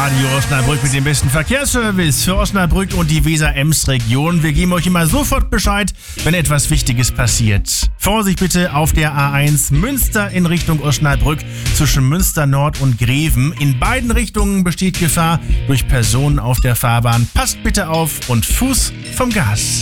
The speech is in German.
Radio Osnabrück mit dem besten Verkehrsservice für Osnabrück und die Weser-Ems-Region. Wir geben euch immer sofort Bescheid, wenn etwas Wichtiges passiert. Vorsicht bitte auf der A1 Münster in Richtung Osnabrück zwischen Münster Nord und Greven. In beiden Richtungen besteht Gefahr durch Personen auf der Fahrbahn. Passt bitte auf und Fuß vom Gas.